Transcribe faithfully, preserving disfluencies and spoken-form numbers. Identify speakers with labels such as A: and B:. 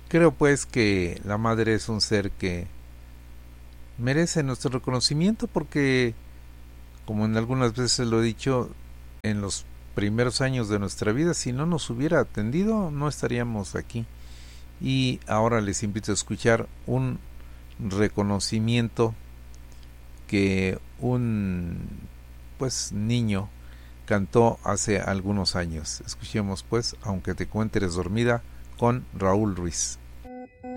A: Creo pues que la madre es un ser que merece nuestro reconocimiento porque, como en algunas veces lo he dicho, en los primeros años de nuestra vida, si no nos hubiera atendido, no estaríamos aquí. Y ahora les invito a escuchar un reconocimiento que un pues niño cantó hace algunos años. Escuchemos pues, aunque te encuentres dormida, con Raúl Ruiz.